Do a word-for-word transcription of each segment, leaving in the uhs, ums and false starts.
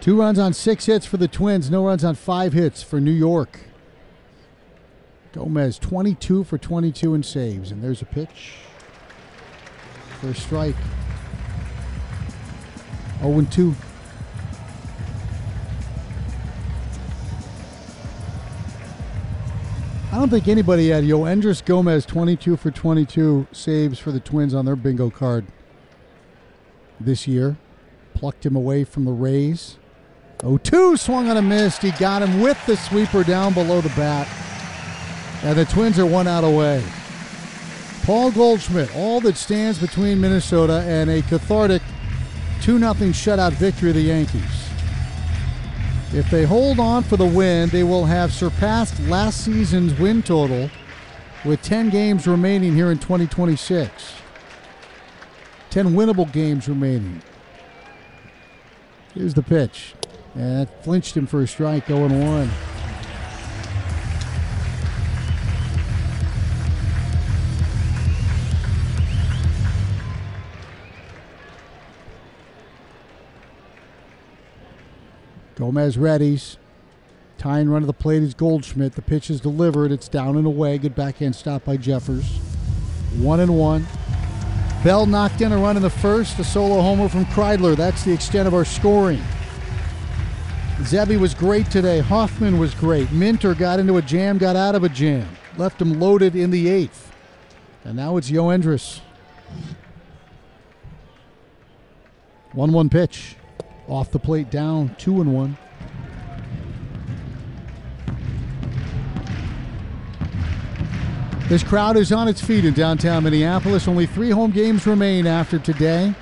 Two runs on six hits for the Twins. No runs on five hits for New York. Gomez, twenty-two for twenty-two in saves. And there's a pitch for a strike. oh and two. I don't think anybody had Yoendris Gomez, twenty-two for twenty-two saves for the Twins on their bingo card this year. Plucked him away from the Rays. oh two, swung on a miss. He got him with the sweeper down below the bat. And the Twins are one out away. Paul Goldschmidt, all that stands between Minnesota and a cathartic two nothing shutout victory of the Yankees. If they hold on for the win, they will have surpassed last season's win total with ten games remaining here in twenty twenty-six. ten winnable games remaining. Here's the pitch. And that flinched him for a strike, oh and one. Gomez readies. Tying run to the plate is Goldschmidt. The pitch is delivered. It's down and away. Good backhand stop by Jeffers. One and one. Bell knocked in a run in the first. A solo homer from Kreidler. That's the extent of our scoring. Zebby was great today. Hoffman was great. Minter got into a jam, got out of a jam. Left him loaded in the eighth. And now it's Yoendris. one one pitch. Off the plate, down, two and one. This crowd is on its feet in downtown Minneapolis. Only three home games remain after today.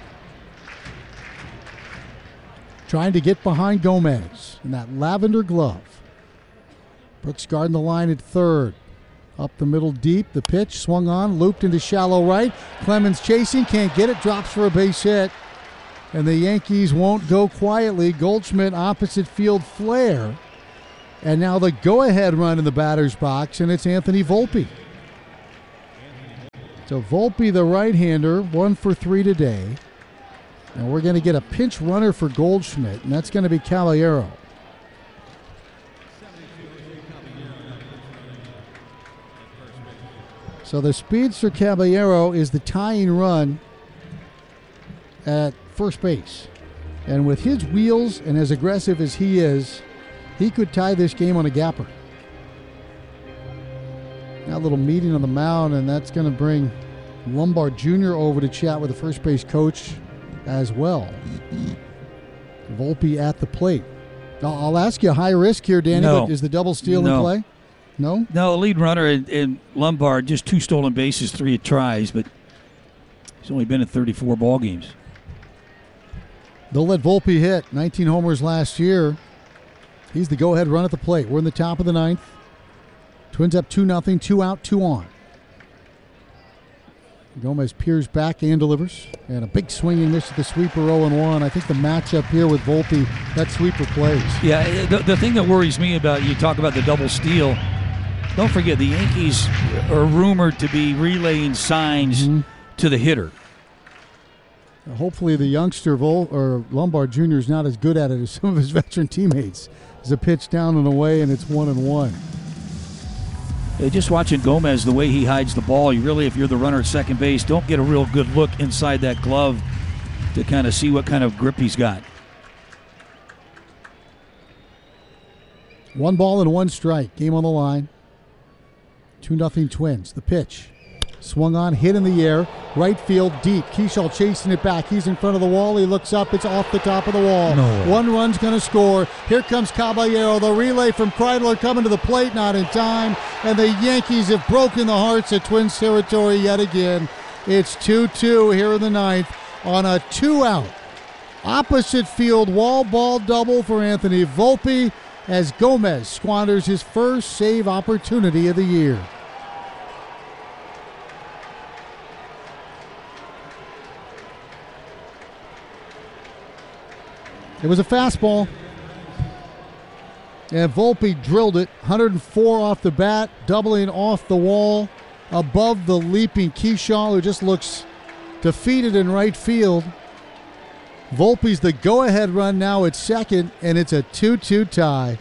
Trying to get behind Gomez in that lavender glove. Brooks guarding the line at third. Up the middle deep. The pitch swung on, looped into shallow right. Clemens chasing, can't get it, drops for a base hit. And the Yankees won't go quietly. Goldschmidt opposite field flare. And now the go-ahead run in the batter's box, and it's Anthony Volpe. So Volpe, the right-hander, one for three today. And we're going to get a pinch runner for Goldschmidt, and that's going to be Caballero. So the speedster Caballero is the tying run at first base. And with his wheels and as aggressive as he is, he could tie this game on a gapper. Now a little meeting on the mound, and that's going to bring Lombard Junior over to chat with the first base coach as well. Volpe at the plate. Now, I'll ask you, high risk here, Danny, no. but is the double steal no. in play? No? No, lead runner in, in Lombard, just two stolen bases, three tries, but he's only been in thirty-four ball games. They'll let Volpe hit. nineteen homers last year. He's the go-ahead run at the plate. We're in the top of the ninth. Twins up two nothing, two out, two on. Gomez peers back and delivers. And a big swinging miss at the sweeper, oh and one. I think the matchup here with Volpe, that sweeper plays. Yeah, the, the thing that worries me about, you talk about the double steal, don't forget the Yankees are rumored to be relaying signs mm-hmm. to the hitter. Hopefully the youngster Vol or Lombard Junior is not as good at it as some of his veteran teammates. There's a pitch down and away, and it's one and one. Just watching Gomez, the way he hides the ball, you really, if you're the runner at second base, don't get a real good look inside that glove to kind of see what kind of grip he's got. One ball and one strike. Game on the line. two nothing Twins. The pitch. Swung on, hit in the air. Right field, deep. Keishall chasing it back. He's in front of the wall. He looks up. It's off the top of the wall. No. One run's going to score. Here comes Caballero. The relay from Kreidler coming to the plate, not in time. And the Yankees have broken the hearts of Twins territory yet again. It's two two here in the ninth on a two-out. Opposite field wall ball double for Anthony Volpe as Gomez squanders his first save opportunity of the year. It was a fastball, and Volpe drilled it, one oh four off the bat, doubling off the wall, above the leaping Keishall, who just looks defeated in right field. Volpe's the go-ahead run now at second, and it's a two two tie.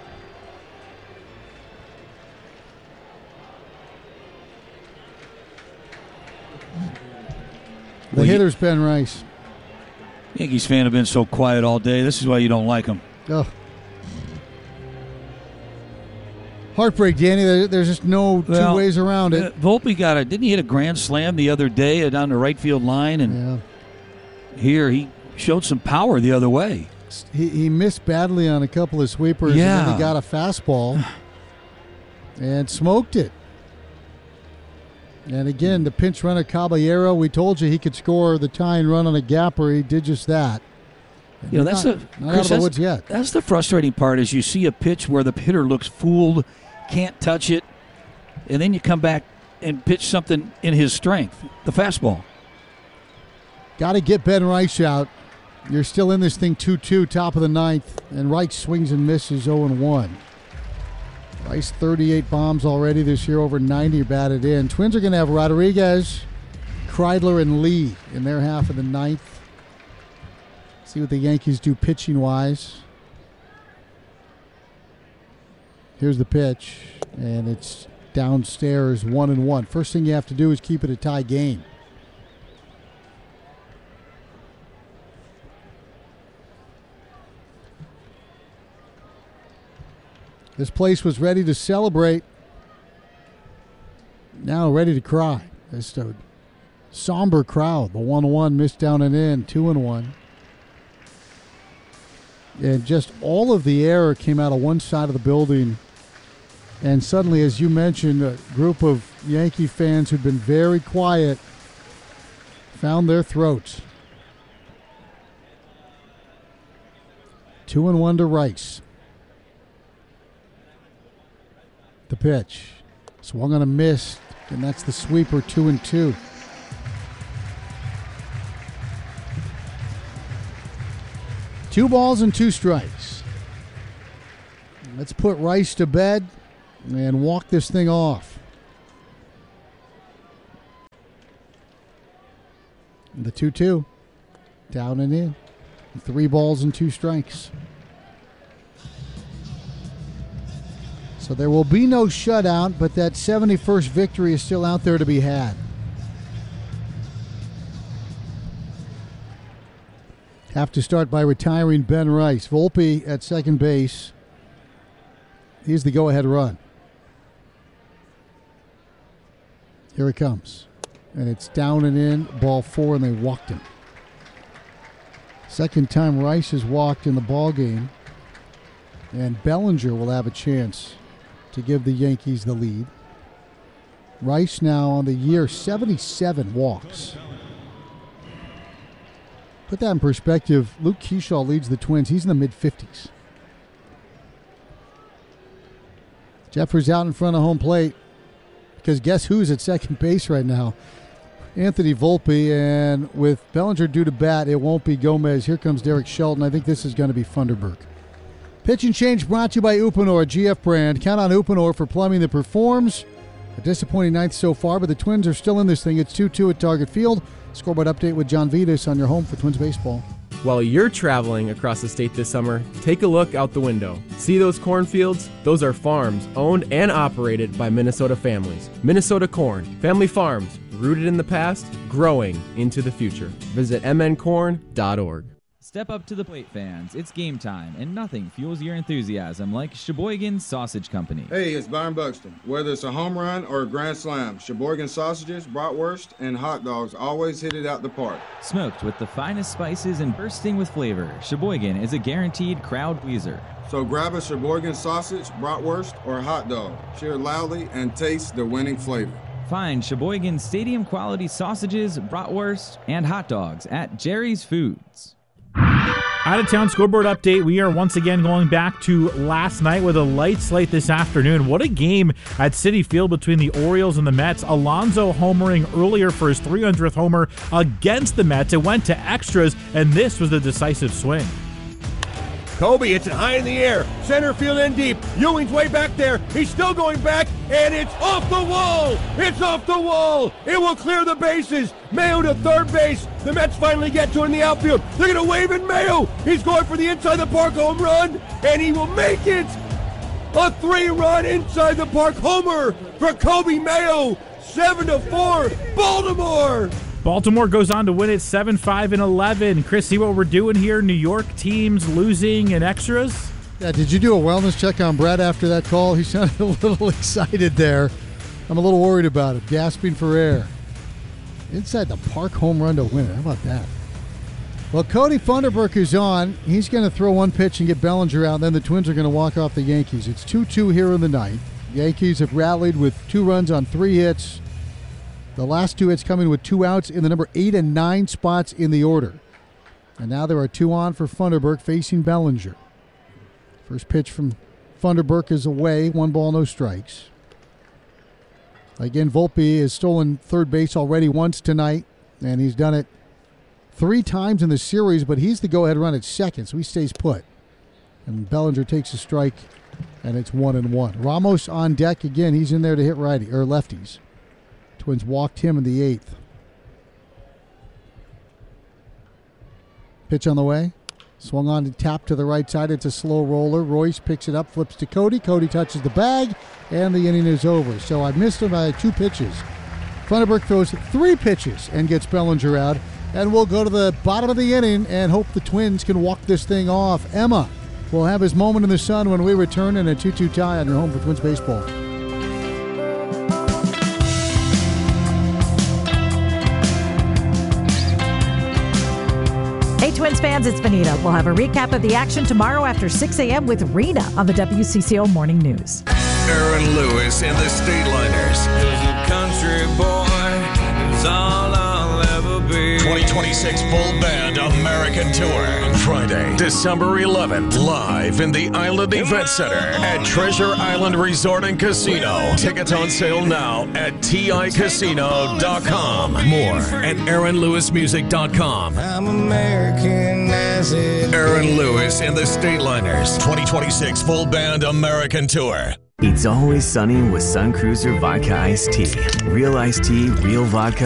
The well, hitter's Ben Rice. Yankees fan have been so quiet all day. This is why you don't like them. Oh. Heartbreak, Danny. There, there's just no two well, ways around it. Uh, Volpe got it. Didn't he hit a grand slam the other day down the right field line? And yeah. here he showed some power the other way. He, he missed badly on a couple of sweepers, yeah. and then he got a fastball and smoked it. And again, the pinch runner Caballero, we told you he could score the tying run on a gapper. He did just that. And you know, that's not, the not Chris, out of the that's, woods yet. That's the frustrating part is you see a pitch where the hitter looks fooled, can't touch it, and then you come back and pitch something in his strength, the fastball. Got to get Ben Rice out. You're still in this thing two two, top of the ninth, and Rice swings and misses oh and one. Rice thirty-eight bombs already this year, over ninety batted in. Twins are going to have Rodriguez, Kreidler, and Lee in their half of the ninth. See what the Yankees do pitching-wise. Here's the pitch, and it's downstairs, one and one. First thing you have to do is keep it a tie game. This place was ready to celebrate. Now ready to cry. It's a somber crowd. The one one missed down and in, two and one. And just all of the air came out of one side of the building. And suddenly, as you mentioned, a group of Yankee fans who'd been very quiet found their throats. Two and one to Rice. The pitch. Swung on a miss, and that's the sweeper, two and two. Two balls and two strikes. Let's put Rice to bed and walk this thing off. The two two. Down and in. Three balls and two strikes. So there will be no shutout, but that seventy-first victory is still out there to be had. Have to start by retiring Ben Rice. Volpe at second base. Here's the go-ahead run. Here it comes. And it's down and in, ball four, and they walked him. Second time Rice has walked in the ball game. And Bellinger will have a chance to give the Yankees the lead. Rice now on the year, seventy-seven walks. Put that in perspective, Luke Kershaw leads the Twins. He's in the mid-fifties. Jeffers out in front of home plate because guess who's at second base right now? Anthony Volpe, and with Bellinger due to bat, it won't be Gomez. Here comes Derek Shelton. I think this is going to be Funderburk. Pitch and Change brought to you by Uponor, G F brand. Count on Uponor for plumbing that performs. A disappointing ninth so far, but the Twins are still in this thing. It's two two at Target Field. Scoreboard update with John Vitas on your home for Twins baseball. While you're traveling across the state this summer, take a look out the window. See those cornfields? Those are farms owned and operated by Minnesota families. Minnesota Corn, family farms, rooted in the past, growing into the future. Visit m n corn dot org. Step up to the plate, fans. It's game time, and nothing fuels your enthusiasm like Sheboygan Sausage Company. Hey, it's Byron Buxton. Whether it's a home run or a grand slam, Sheboygan sausages, bratwurst, and hot dogs always hit it out the park. Smoked with the finest spices and bursting with flavor, Sheboygan is a guaranteed crowd pleaser. So grab a Sheboygan sausage, bratwurst, or hot dog. Cheer loudly and taste the winning flavor. Find Sheboygan stadium quality sausages, bratwurst, and hot dogs at Jerry's Foods. Out of town scoreboard update. We are once again going back to last night with a light slate this afternoon. What a game at Citi Field between the Orioles and the Mets. Alonso homering earlier for his three hundredth homer against the Mets. It went to extras, and this was the decisive swing. Kobe hits it high in the air. Center field in deep. Ewing's way back there. He's still going back, and it's off the wall. It's off the wall. It will clear the bases. Mayo to third base. The Mets finally get to it in the outfield. They're going to wave at Mayo. He's going for the inside the park home run, and he will make it. A three-run inside the park homer for Kobe Mayo. Seven to four, Baltimore. Baltimore goes on to win it seven five and eleven. Chris, see what we're doing here? New York teams losing in extras? Yeah, did you do a wellness check on Brett after that call? He sounded a little excited there. I'm a little worried about it, gasping for air. Inside the park home run to win it. How about that? Well, Cody Funderburk is on. He's going to throw one pitch and get Bellinger out, and then the Twins are going to walk off the Yankees. It's two two here in the ninth. Yankees have rallied with two runs on three hits. The last two hits coming with two outs in the number eight and nine spots in the order. And now there are two on for Funderburk facing Bellinger. First pitch from Funderburk is away. One ball, no strikes. Again, Volpe has stolen third base already once tonight, and he's done it three times in the series, but he's the go-ahead run at second, so he stays put. And Bellinger takes a strike, and it's one and one. Ramos on deck again. He's in there to hit righty or lefties. Twins walked him in the eighth. Pitch on the way. Swung on to tap to the right side. It's a slow roller. Royce picks it up, flips to Cody. Cody touches the bag, and the inning is over. So I missed him by two pitches. Funderburk throws three pitches and gets Bellinger out. And we'll go to the bottom of the inning and hope the Twins can walk this thing off. Emma will have his moment in the sun when we return in a two two tie on your home for Twins baseball. Hey, Twins fans, it's Benita. We'll have a recap of the action tomorrow after six a.m. with Rena on the W C C O Morning News. Aaron Lewis and the Stateliners. Country boy is all I'll ever be. twenty twenty-six Full Band American Tour. Friday, December eleventh, live in the Island Event Center at Treasure Island Resort and Casino. Tickets on sale now at T I casino dot com. More at aaron lewis music dot com. I'm American as it Aaron Lewis and the Stateliners. twenty twenty-six Full Band American Tour. It's always sunny with Sun Cruiser Vodka Iced Tea. Real iced tea, real vodka.